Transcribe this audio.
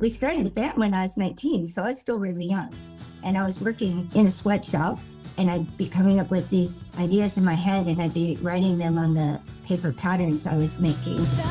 We started the band when I was 19, so I was still really young. And I was working in a sweatshop, and I'd be coming up with these ideas in my head, and I'd be writing them on the paper patterns I was making.